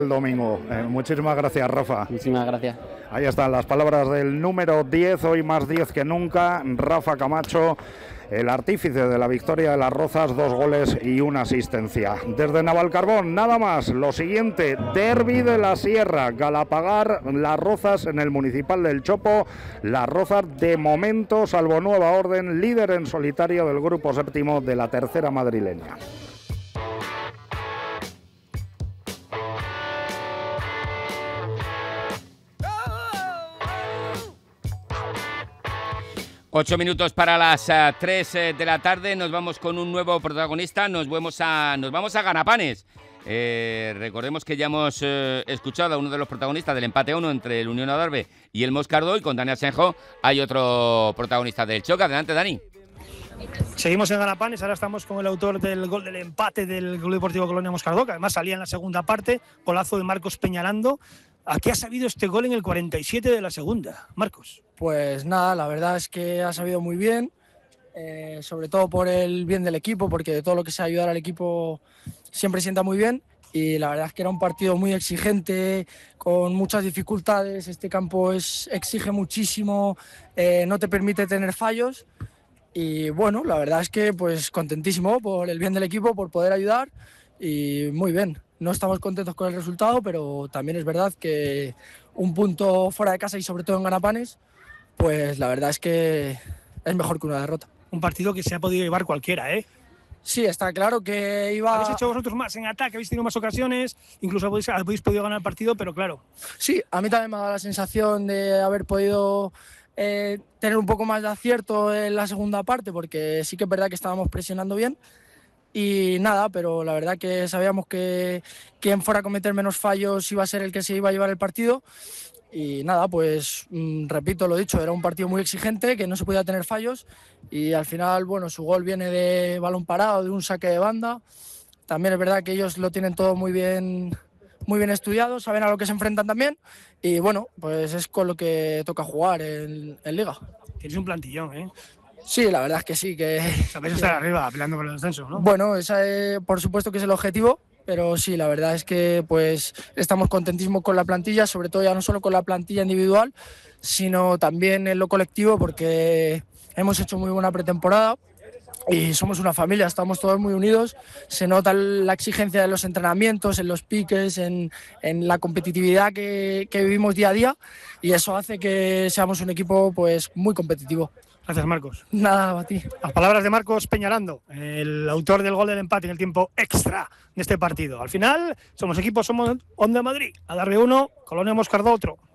El domingo. Muchísimas gracias, Rafa. Muchísimas gracias. Ahí están las palabras del número 10, hoy más 10 que nunca, Rafa Camacho, el artífice de la victoria de Las Rozas, 2 goles y 1 asistencia. Desde Navalcarbón, nada más, lo siguiente, Derbi de la Sierra, Galapagar, Las Rozas en el Municipal del Chopo. Las Rozas, de momento, salvo nueva orden, líder en solitario del grupo séptimo de la tercera madrileña. 8 minutos para las 3 de la tarde, nos vamos con un nuevo protagonista, nos vamos a Ganapanes. Recordemos que ya hemos escuchado a uno de los protagonistas del empate 1 entre el Unión Adarve y el Moscardó, y con Dani Asenjo hay otro protagonista del choque. Adelante, Dani. Seguimos en Ganapanes, ahora estamos con el autor del gol del empate del Club Deportivo Colonia Moscardó, que además salía en la segunda parte, golazo de Marcos Peñarando. ¿A qué ha sabido este gol en el 47 de la segunda, Marcos? Pues nada, la verdad es que ha sabido muy bien, sobre todo por el bien del equipo, porque de todo lo que sea ayudar al equipo siempre sienta muy bien, y la verdad es que era un partido muy exigente, con muchas dificultades. Este campo exige muchísimo, no te permite tener fallos, y bueno, la verdad es que pues contentísimo por el bien del equipo, por poder ayudar, y muy bien. No estamos contentos con el resultado, pero también es verdad que un punto fuera de casa y sobre todo en Ganapanes, pues la verdad es que es mejor que una derrota. Un partido que se ha podido llevar cualquiera, ¿eh? Sí, está claro que iba... Habéis hecho vosotros más en ataque, habéis tenido más ocasiones, incluso habéis podido ganar el partido, pero claro. Sí, a mí también me ha dado la sensación de haber podido tener un poco más de acierto en la segunda parte, porque sí que es verdad que estábamos presionando bien. Y nada, pero la verdad que sabíamos que quien fuera a cometer menos fallos iba a ser el que se iba a llevar el partido. Y nada, pues repito lo dicho, era un partido muy exigente, que no se podía tener fallos, y al final, bueno, su gol viene de balón parado, de un saque de banda. También es verdad que ellos lo tienen todo muy bien estudiado, saben a lo que se enfrentan también, y bueno, pues es con lo que toca jugar en Liga. Tienes un plantillón, ¿eh? Sí, la verdad es que sí, que... Sabéis estar arriba, peleando por el descenso, ¿no? Bueno, por supuesto que es el objetivo, pero sí, la verdad es que pues estamos contentísimos con la plantilla, sobre todo ya no solo con la plantilla individual, sino también en lo colectivo, porque hemos hecho muy buena pretemporada y somos una familia, estamos todos muy unidos. Se nota la exigencia de los entrenamientos, en los piques, en la competitividad que vivimos día a día, y eso hace que seamos un equipo pues muy competitivo. Gracias, Marcos. Nada, a ti. Las palabras de Marcos Peñarando, el autor del gol del empate en el tiempo extra de este partido. Al final, somos equipo, somos Onda Madrid. Adarve 1, Colonia Moscardó otro.